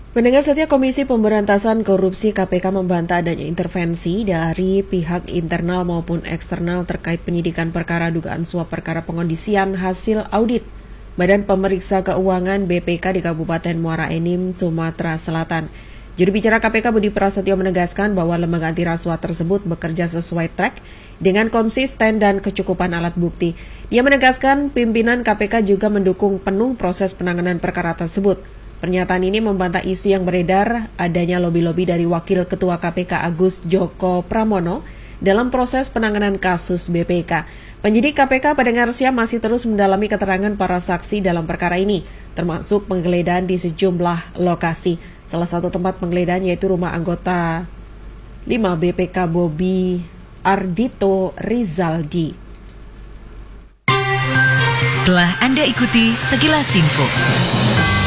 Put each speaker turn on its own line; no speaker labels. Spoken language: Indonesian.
Pendengar setia Komisi Pemberantasan Korupsi KPK membantah adanya intervensi dari pihak internal maupun eksternal terkait penyidikan perkara dugaan suap perkara pengondisian hasil audit Badan Pemeriksa Keuangan BPK di Kabupaten Muara Enim, Sumatera Selatan. Juru bicara KPK Budi Prasetyo menegaskan bahwa lembaga anti rasuah tersebut bekerja sesuai track dengan konsisten dan kecukupan alat bukti. Dia menegaskan pimpinan KPK juga mendukung penuh proses penanganan perkara tersebut. Pernyataan ini membantah isu yang beredar adanya lobi-lobi dari Wakil Ketua KPK Agus Joko Pramono dalam proses penanganan kasus BPK. Penyidik KPK pendengar siang masih terus mendalami keterangan para saksi dalam perkara ini, termasuk penggeledahan di sejumlah lokasi. Salah satu tempat penggeledahan yaitu rumah anggota 5 BPK Bobi Ardito Rizaldi.
Telah Anda ikuti Sekilas Info.